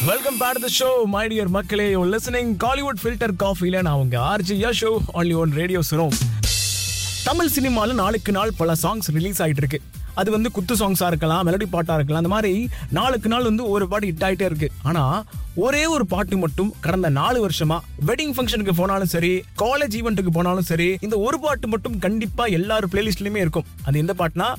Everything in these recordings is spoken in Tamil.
Welcome back to the show my dear மக்களே. யூ லிசனிங் காலிவுட் ஃபில்டர் காஃபில நான் உங்க RJ Yasho only one radio சுனோ. Tamil சினிமால நாளுக்கு நாள் பல சாங்ஸ் ரிலீஸ் ஆயிட்டு இருக்கு. அது வந்து குத்து சாங்ஸா இருக்கலாம், மெலடி பாட்டா இருக்கலாம். அந்த மாதிரி நாளுக்கு நாள் வந்து ஒரு பாட்டு ஹிட் ஆயிட்டே இருக்கு. ஆனா ஒரே ஒரு பாட்டு மட்டும் கடந்த 4 வருஷமா வெட்டிங் ஃபங்க்ஷனுக்கு போனாலும் சரி, காலேஜ் ஈவெண்ட்டுக்கு போனாலும் சரி, இந்த ஒரு பாட்டு மட்டும் கண்டிப்பா எல்லாரும் பிளேலிஸ்ட்லயுமே இருக்கும். அது எந்த பாட்டுனா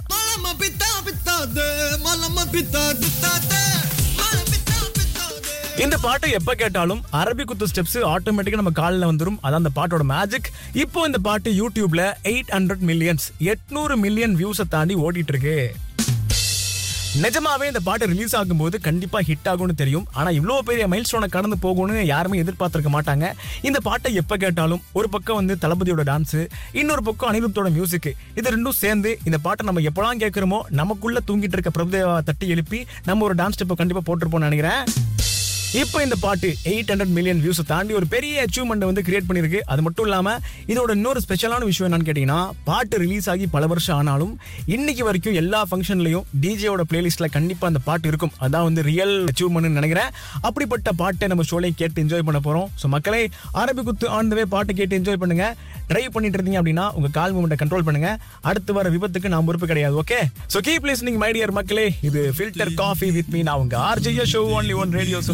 இந்த பாட்டை எப்ப கேட்டாலும் அரபி குத்து ஸ்டெப்ஸ் ஆட்டோமேட்டிக்கா நம்ம காலில் வந்துரும். அதான் அந்த பாட்டோட மேஜிக். இப்போ இந்த பாட்டு யூடியூப்ல 800 மில்லியன் வியூஸை தாண்டி ஓடிட்டு இருக்கு. நிஜமாவே இந்த பாட்டு ரிலீஸ் ஆகும்போது கண்டிப்பா ஹிட் ஆகும்னு தெரியும். ஆனா இவ்வளவு பெரிய மைல் ஸ்டோனை கடந்து போகும்னு யாருமே எதிர்பார்த்திருக்க மாட்டாங்க. இந்த பாட்டை எப்ப கேட்டாலும் ஒரு பக்கம் வந்து தளபதியோட டான்ஸ், இன்னொரு பக்கம் அனிருத்தோட மியூசிக், இது ரெண்டும் சேர்ந்து இந்த பாட்டை நம்ம எப்பலாம் கேட்கிறோமோ நமக்குள்ள தூங்கிட்டு இருக்க பிரபுதேவா தட்டி எழுப்பி நம்ம ஒரு டான்ஸ் ஸ்டெப்பை கண்டிப்பா போட்டிருப்போம்னு நினைக்கிறேன். இப்போ இந்த பாட்டு 800 மில்லியன் வியூஸ் தாண்டி ஒரு பெரிய அச்சீவ்மெண்ட் வந்து கிரியேட் பண்ணிருக்கு. அது மட்டும் இல்லாம இதோட இன்னொரு ஸ்பெஷலான விஷயம் என்னன்னு கேட்டீங்கன்னா, பாட்டு ரிலீஸ் ஆகி பல வருஷம் ஆனாலும் இன்னைக்கு வரைக்கும் எல்லா ஃபங்க்ஷன்லயும் டிஜேயோட பிளேலிஸ்ட்ல கண்டிப்பா அந்த பாட்டு இருக்கும். அதான் வந்து ரியல் அச்சீவ்மெண்ட் நினைக்கிறேன். அப்படிப்பட்ட பாட்டை நம்ம ஷோலையும் கேட்டு என்ஜாய் பண்ண போறோம். ஸோ மக்களே, அரபி குத்து ஆன் த வே பாட்டு கேட்டு என்ஜாய் பண்ணுங்க. டிரைவ் பண்ணிட்டு இருந்தீங்க அப்படின்னா உங்க கால் மூமெண்ட்டை கண்ட்ரோல் பண்ணுங்க. அடுத்து வர விபத்துக்கு நான் பொறுப்பு கிடையாது. Okay, so keep listening my dear மக்களே. இது ஃபில்டர் காஃபி வித் மீ. நான் உங்க RJ show only one radio.